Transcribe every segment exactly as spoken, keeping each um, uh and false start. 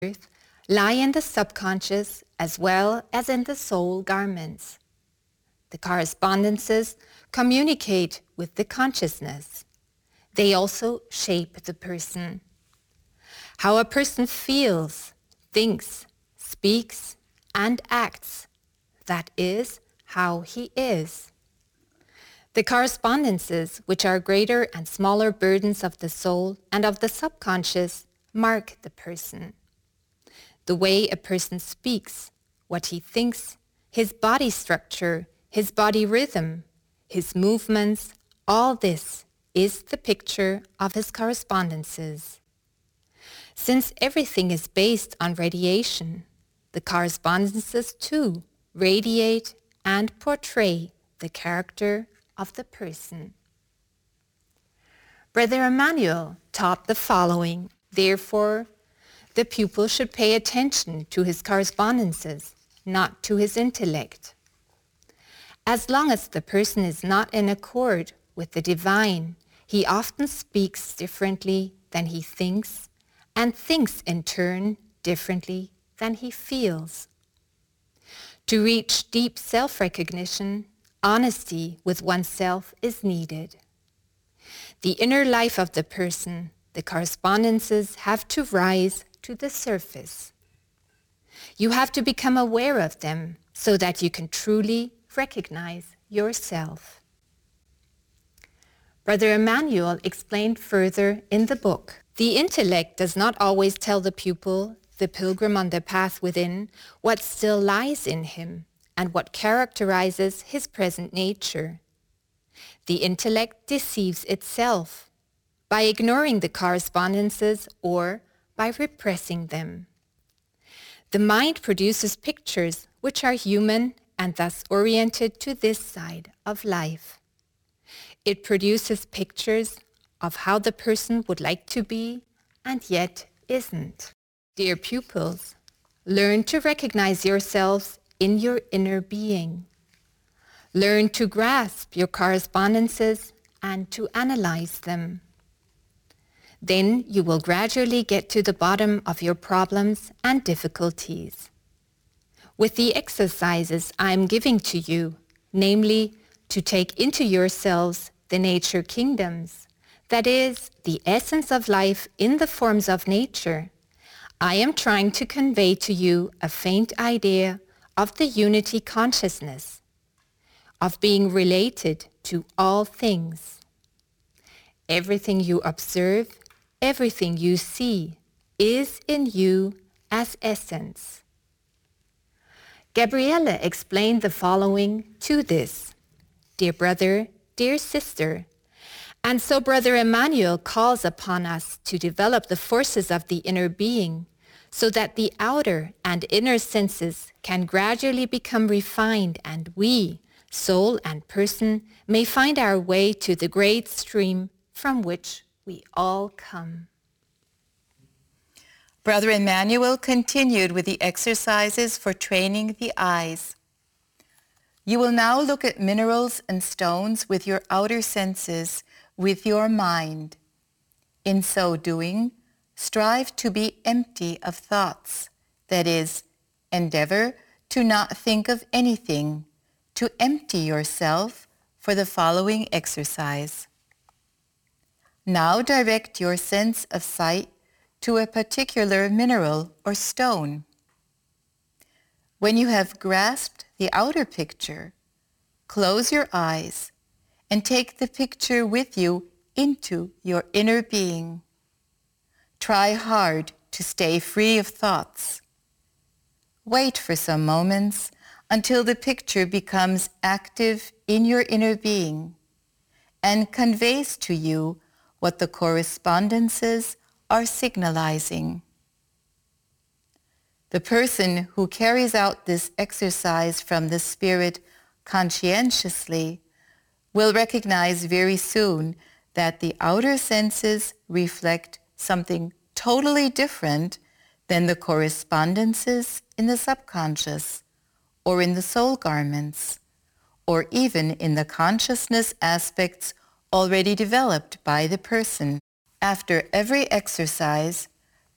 earth lie in the subconscious as well as in the soul garments. The correspondences communicate with the consciousness. They also shape the person. How a person feels, thinks, speaks, and acts, that is how he is. The correspondences, which are greater and smaller burdens of the soul and of the subconscious, mark the person. The way a person speaks, what he thinks, his body structure, his body rhythm, his movements, all this is the picture of his correspondences. Since everything is based on radiation, the correspondences too radiate and portray the character of the person. Brother Emmanuel taught the following: therefore, the pupil should pay attention to his correspondences, not to his intellect. As long as the person is not in accord with the divine, he often speaks differently than he thinks, and thinks in turn differently than he feels. To reach deep self-recognition, honesty with oneself is needed. The inner life of the person, the correspondences have to rise to the surface. You have to become aware of them so that you can truly recognize yourself. Brother Emmanuel explained further in the book, the intellect does not always tell the pupil, the pilgrim on the path within, what still lies in him and what characterizes his present nature. The intellect deceives itself by ignoring the correspondences or by repressing them. The mind produces pictures which are human and thus oriented to this side of life. It produces pictures of how the person would like to be and yet isn't. Dear pupils, learn to recognize yourselves in your inner being. Learn to grasp your correspondences and to analyze them. Then you will gradually get to the bottom of your problems and difficulties. With the exercises I am giving to you, namely, to take into yourselves the nature kingdoms, that is, the essence of life in the forms of nature, I am trying to convey to you a faint idea of the unity consciousness, of being related to all things. Everything you observe, everything you see, is in you as essence. Gabriella explained the following to this: dear brother, dear sister, and so Brother Emmanuel calls upon us to develop the forces of the inner being so that the outer and inner senses can gradually become refined and we, soul and person, may find our way to the great stream from which we all come. Brother Emmanuel continued with the exercises for training the eyes. You will now look at minerals and stones with your outer senses, with your mind. In so doing, strive to be empty of thoughts, that is, endeavor to not think of anything, to empty yourself for the following exercise. Now direct your sense of sight to a particular mineral or stone. When you have grasped the outer picture, close your eyes and take the picture with you into your inner being. Try hard to stay free of thoughts. Wait for some moments until the picture becomes active in your inner being and conveys to you what the correspondences are signalizing. The person who carries out this exercise from the spirit conscientiously will recognize very soon that the outer senses reflect something totally different than the correspondences in the subconscious or in the soul garments, or even in the consciousness aspects already developed by the person. After every exercise,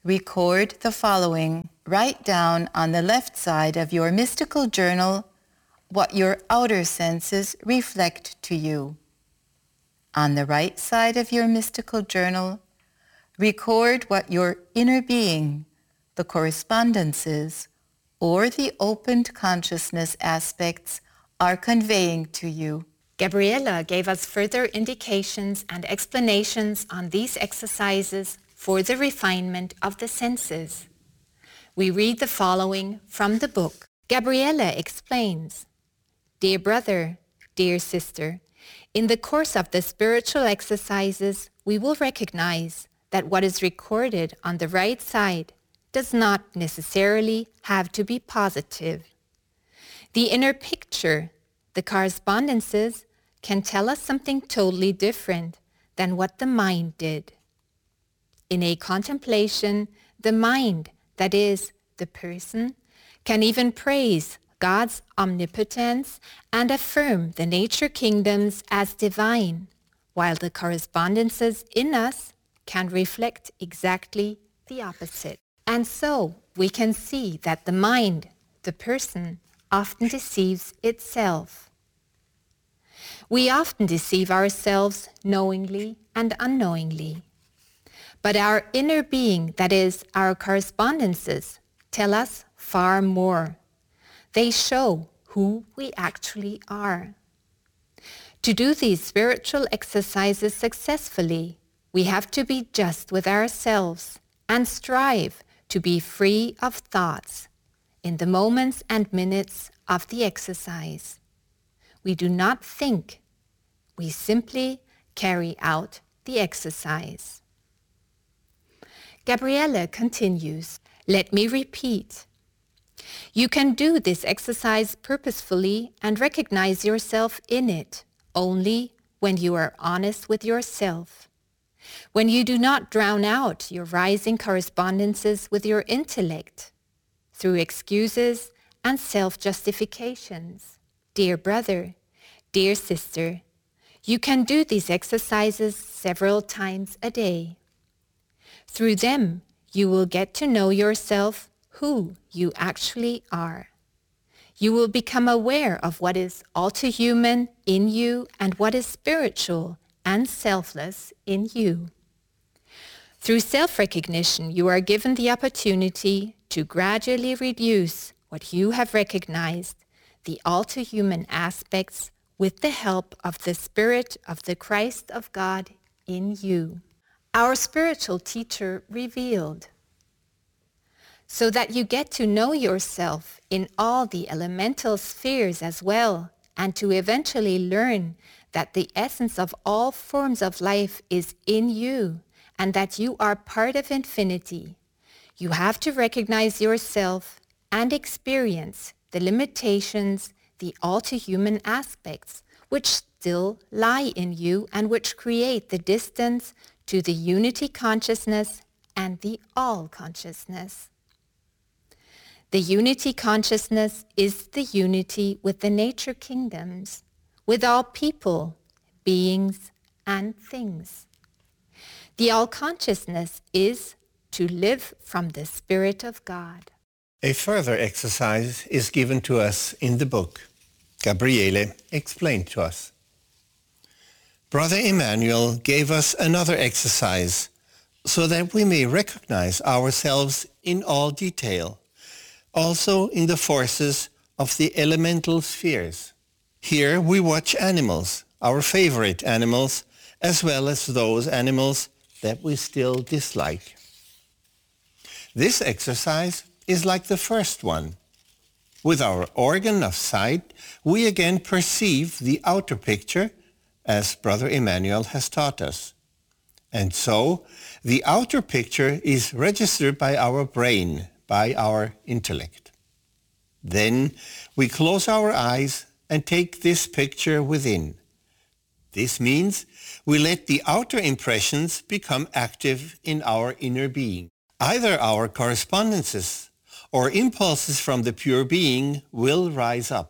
record the following. Write down on the left side of your mystical journal what your outer senses reflect to you. On the right side of your mystical journal, record what your inner being, the correspondences, or the opened consciousness aspects are conveying to you. Gabriela gave us further indications and explanations on these exercises for the refinement of the senses. We read the following from the book. Gabriela explains, "Dear brother, dear sister, in the course of the spiritual exercises, we will recognize that what is recorded on the right side does not necessarily have to be positive. The inner picture, the correspondences, can tell us something totally different than what the mind did. In a contemplation, the mind, that is, the person, can even praise God's omnipotence and affirm the nature kingdoms as divine, while the correspondences in us can reflect exactly the opposite. And so we can see that the mind, the person, often deceives itself. We often deceive ourselves knowingly and unknowingly. But our inner being, that is, our correspondences, tell us far more. They show who we actually are. To do these spiritual exercises successfully, we have to be just with ourselves and strive to be free of thoughts in the moments and minutes of the exercise. We do not think, we simply carry out the exercise." Gabriela continues, "Let me repeat. You can do this exercise purposefully and recognize yourself in it only when you are honest with yourself, when you do not drown out your rising correspondences with your intellect through excuses and self-justifications. Dear brother, dear sister, you can do these exercises several times a day. Through them, you will get to know yourself, who you actually are. You will become aware of what is all too human in you and what is spiritual and selfless in you. Through self-recognition, you are given the opportunity to gradually reduce what you have recognized, the all too human aspects, with the help of the Spirit of the Christ of God in you." Our spiritual teacher revealed, "So that you get to know yourself in all the elemental spheres as well, and to eventually learn that the essence of all forms of life is in you, and that you are part of infinity, you have to recognize yourself and experience the limitations, the all too human aspects, which still lie in you and which create the distance to the unity consciousness and the all consciousness. The unity consciousness is the unity with the nature kingdoms, with all people, beings, and things. The all consciousness is to live from the Spirit of God." A further exercise is given to us in the book. Gabriele explained to us. Brother Emmanuel gave us another exercise so that we may recognize ourselves in all detail, also in the forces of the elemental spheres. Here we watch animals, our favorite animals, as well as those animals that we still dislike. This exercise is like the first one. With our organ of sight, we again perceive the outer picture, as Brother Emmanuel has taught us. And so, the outer picture is registered by our brain, by our intellect. Then we close our eyes and take this picture within. This means we let the outer impressions become active in our inner being. Either our correspondences or impulses from the pure being will rise up.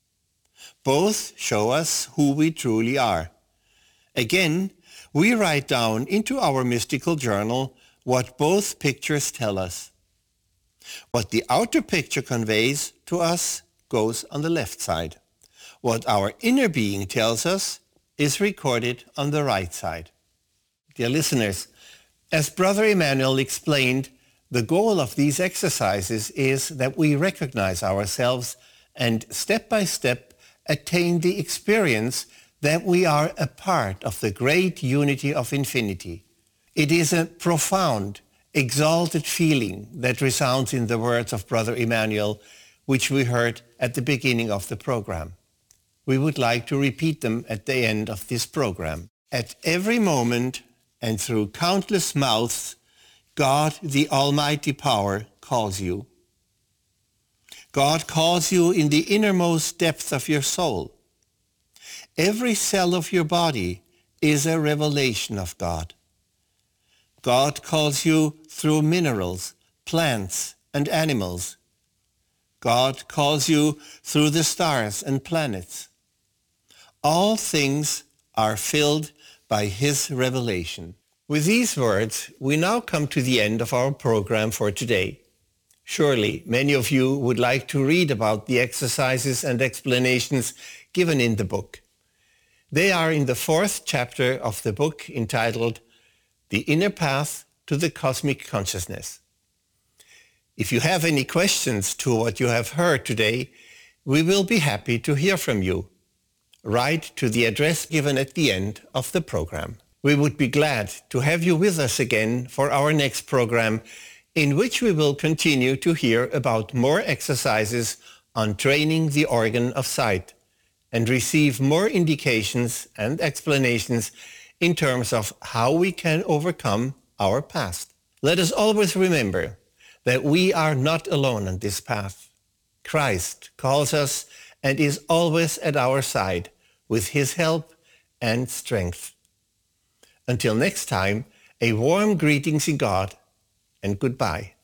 Both show us who we truly are. Again, we write down into our mystical journal what both pictures tell us. What the outer picture conveys to us goes on the left side. What our inner being tells us is recorded on the right side. Dear listeners, as Brother Emmanuel explained, the goal of these exercises is that we recognize ourselves and step by step attain the experience that we are a part of the great unity of infinity. It is a profound, exalted feeling that resounds in the words of Brother Emmanuel, which we heard at the beginning of the program. We would like to repeat them at the end of this program. At every moment and through countless mouths, God, the Almighty Power, calls you. God calls you in the innermost depths of your soul. Every cell of your body is a revelation of God. God calls you through minerals, plants, and animals. God calls you through the stars and planets. All things are filled by his revelation. With these words, we now come to the end of our program for today. Surely many of you would like to read about the exercises and explanations given in the book. They are in the fourth chapter of the book entitled The Inner Path to the Cosmic Consciousness. If you have any questions to what you have heard today, we will be happy to hear from you. Write to the address given at the end of the program. We would be glad to have you with us again for our next program, in which we will continue to hear about more exercises on training the organ of sight and receive more indications and explanations in terms of how we can overcome our past. Let us always remember that we are not alone on this path. Christ calls us and is always at our side with his help and strength. Until next time, a warm greetings in God and goodbye.